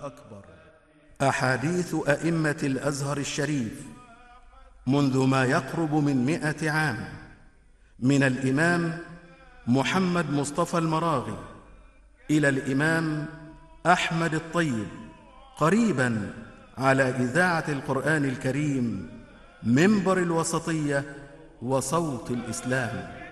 أكبر. أحاديث أئمة الأزهر الشريف منذ ما يقرب من 100 عام، من الإمام محمد مصطفى المراغي إلى الإمام أحمد الطيب، قريباً على إذاعة القرآن الكريم، منبر الوسطية وصوت الإسلام.